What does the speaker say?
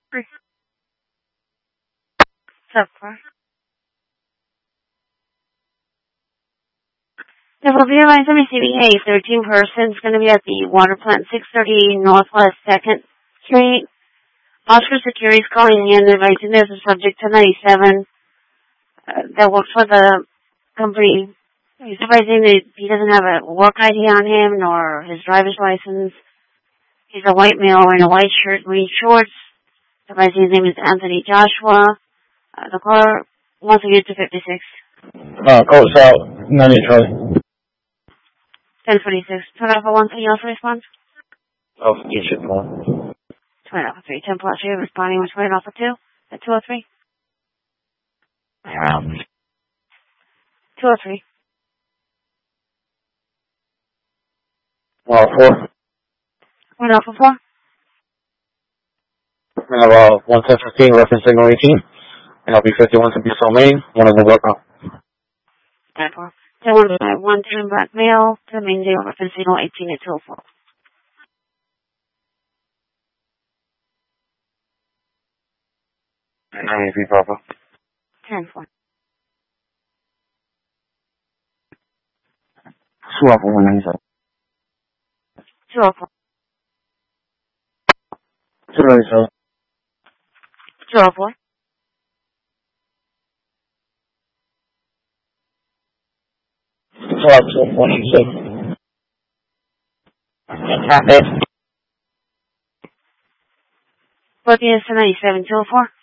What's up, car? There will be a line from CBA, 13 persons, going to be at the water plant, 630 Northwest 2nd Street. Oscar Security is calling in, advising there's a subject to 97 that works for the company. He's advising that he doesn't have a work ID on him, nor his driver's license. He's a white male wearing a white shirt, green shorts. Advising his name is Anthony Joshua. The car wants to get to 56. Code out, 90 Charlie. 1026. Turn off a 1, can you also respond? Oh, you should call. 20 off 3. 10 plus 3, responding was 20 off 2. At 203. 203. 4. 20 off 4. We have 11015, reference signal 18. And I'll be 51 to be so main. One of the work out. 10-4. 1 10 black male to main 0, reference signal 18 at 204. And I be Papa. 10-4. 2 off 197. 204. 297. 204. 2 off 247. Both units to 97, 204.